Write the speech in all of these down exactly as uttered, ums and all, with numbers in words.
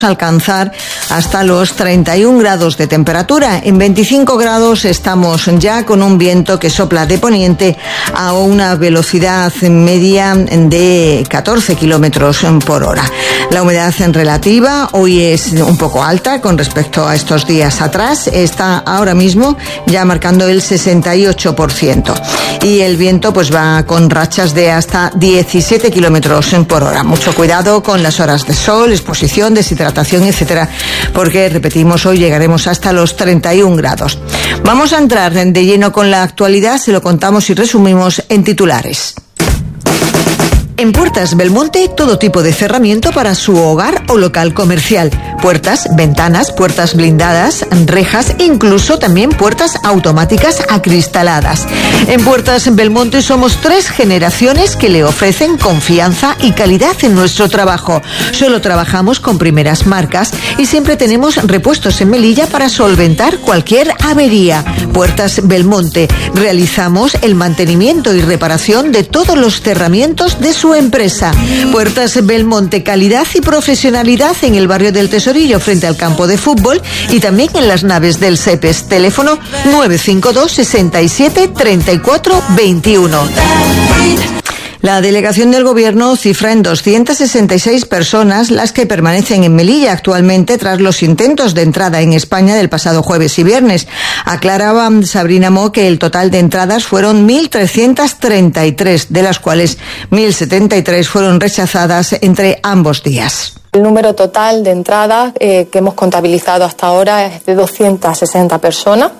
alcanzar hasta los treinta y un grados de temperatura. En veinticinco grados estamos ya con un viento que sopla de poniente a una velocidad media de catorce kilómetros por hora. La humedad en relativa hoy es un poco alta con respecto a estos días atrás. Está ahora mismo ya marcando el sesenta y ocho por ciento. Y el viento pues va con rachas de hasta diecisiete kilómetros por hora. Mucho cuidado con las horas de sol, exposición, deshidratación, etcétera, porque repetimos, hoy llegaremos hasta los treinta y un grados. Vamos a entrar de lleno con la actualidad, se lo contamos y resumimos en titulares. En Puertas Belmonte, todo tipo de cerramiento para su hogar o local comercial. Puertas, ventanas, puertas blindadas, rejas, incluso también puertas automáticas acristaladas. En Puertas Belmonte somos tres generaciones que le ofrecen confianza y calidad en nuestro trabajo. Solo trabajamos con primeras marcas y siempre tenemos repuestos en Melilla para solventar cualquier avería. Puertas Belmonte. Realizamos el mantenimiento y reparación de todos los cerramientos de su empresa. Puertas Belmonte, calidad y profesionalidad en el barrio del Tesorillo frente al campo de fútbol y también en las naves del SEPES. Teléfono nueve cinco dos, sesenta y siete, treinta y cuatro veintiuno. La delegación del Gobierno cifra en doscientas sesenta y seis personas las que permanecen en Melilla actualmente tras los intentos de entrada en España del pasado jueves y viernes. Aclaraba Sabrina Mo que el total de entradas fueron mil trescientas treinta y tres, de las cuales mil setenta y tres fueron rechazadas entre ambos días. El número total de entradas eh, que hemos contabilizado hasta ahora es de doscientas sesenta personas.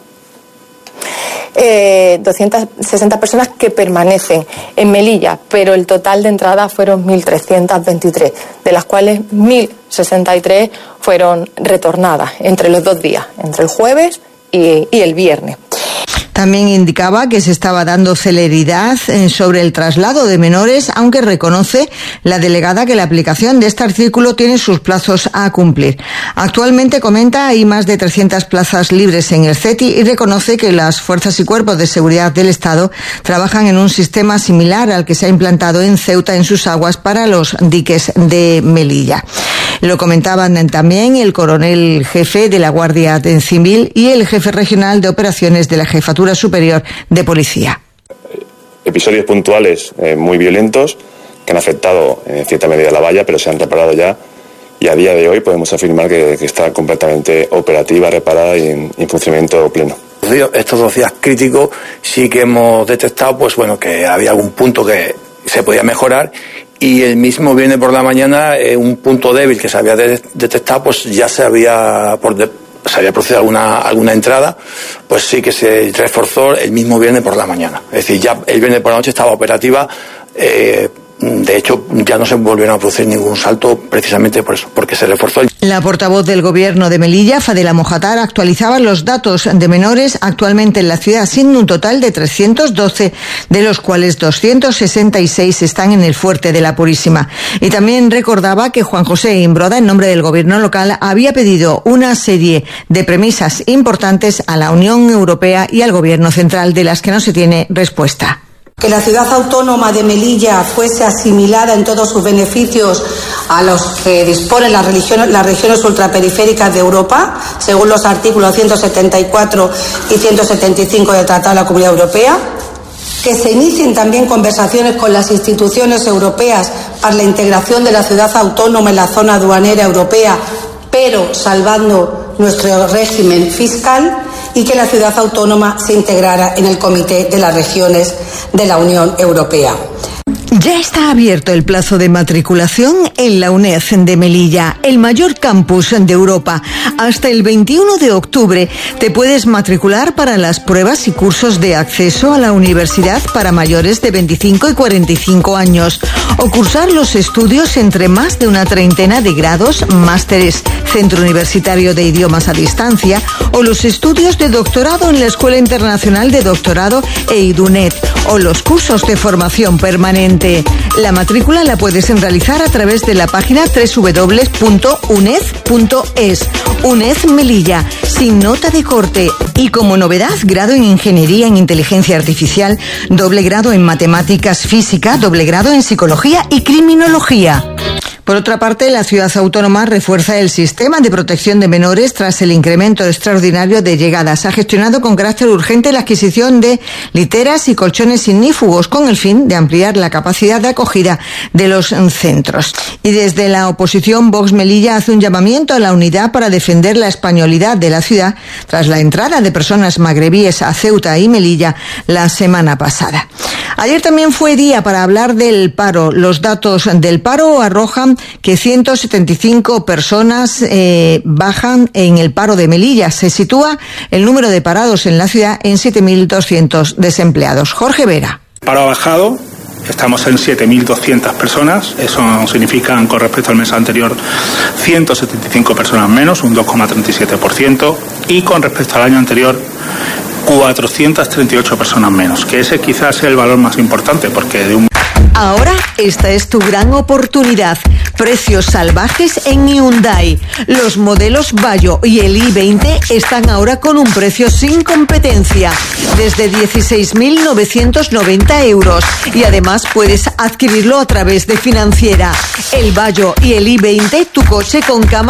Eh, doscientas sesenta personas que permanecen en Melilla, pero el total de entradas fueron mil trescientas veintitrés, de las cuales mil sesenta y tres fueron retornadas entre los dos días, entre el jueves y, y el viernes. También indicaba que se estaba dando celeridad sobre el traslado de menores, aunque reconoce la delegada que la aplicación de este artículo tiene sus plazos a cumplir. Actualmente, comenta, hay más de trescientas plazas libres en el CETI y reconoce que las fuerzas y cuerpos de seguridad del Estado trabajan en un sistema similar al que se ha implantado en Ceuta en sus aguas para los diques de Melilla. Lo comentaban también el coronel jefe de la Guardia Civil y el jefe regional de operaciones de la Jefatura Superior de Policía. Episodios puntuales eh, muy violentos que han afectado en cierta medida la valla, pero se han reparado ya y a día de hoy podemos afirmar que, que está completamente operativa, reparada y en, en funcionamiento pleno. Estos dos días críticos sí que hemos detectado pues bueno que había algún punto que se podía mejorar. Y el mismo viernes por la mañana, eh, un punto débil que se había de- detectado, pues ya se había, por de- se había producido alguna, alguna entrada, pues sí que se reforzó el mismo viernes por la mañana. Es decir, ya el viernes por la noche estaba operativa, eh, de hecho ya no se volvieron a producir ningún salto precisamente por eso, porque se reforzó. La portavoz del Gobierno de Melilla, Fadela Mojatar, actualizaba los datos de menores actualmente en la ciudad, siendo un total de trescientos doce, de los cuales doscientos sesenta y seis están en el Fuerte de la Purísima. Y también recordaba que Juan José Imbroda, en nombre del Gobierno local, había pedido una serie de premisas importantes a la Unión Europea y al Gobierno central, de las que no se tiene respuesta. Que la ciudad autónoma de Melilla fuese asimilada en todos sus beneficios a los que disponen las regiones, las regiones ultraperiféricas de Europa, según los artículos ciento setenta y cuatro y ciento setenta y cinco del Tratado de la Comunidad Europea. Que se inicien también conversaciones con las instituciones europeas para la integración de la ciudad autónoma en la zona aduanera europea, pero salvando nuestro régimen fiscal, y que la ciudad autónoma se integrara en el Comité de las Regiones de la Unión Europea. Ya está abierto el plazo de matriculación en la UNED de Melilla, el mayor campus de Europa. Hasta el veintiuno de octubre te puedes matricular para las pruebas y cursos de acceso a la universidad para mayores de veinticinco y cuarenta y cinco años, o cursar los estudios entre más de una treintena de grados, másteres, Centro Universitario de Idiomas a Distancia, o los estudios de doctorado en la Escuela Internacional de Doctorado e IDUNET, o los cursos de formación permanente. La matrícula la puedes realizar a través de la página doble u doble u doble u punto uned punto es. UNED Melilla, sin nota de corte. Y como novedad, grado en Ingeniería en Inteligencia Artificial, doble grado en Matemáticas Física, doble grado en Psicología y Criminología. Por otra parte, la ciudad autónoma refuerza el sistema de protección de menores tras el incremento extraordinario de llegadas. Ha gestionado con carácter urgente la adquisición de literas y colchones ignífugos con el fin de ampliar la capacidad de acogida de los centros. Y desde la oposición, Vox Melilla hace un llamamiento a la unidad para defender la españolidad de la ciudad tras la entrada de personas magrebíes a Ceuta y Melilla la semana pasada. Ayer también fue día para hablar del paro. Los datos del paro arrojan que ciento setenta y cinco personas eh, bajan en el paro de Melilla. Se sitúa el número de parados en la ciudad en siete mil doscientos desempleados. Jorge Vera. El paro ha bajado. Estamos en siete mil doscientas personas, eso significa con respecto al mes anterior ciento setenta y cinco personas menos, un dos coma treinta y siete por ciento, y con respecto al año anterior cuatrocientas treinta y ocho personas menos, que ese quizás sea el valor más importante porque de un... Ahora esta es tu gran oportunidad. Precios salvajes en Hyundai. Los modelos Bayo y el i veinte están ahora con un precio sin competencia, desde dieciséis mil novecientos noventa euros. Y además puedes adquirirlo a través de Financiera. El Bayo y el i veinte, tu coche con cámara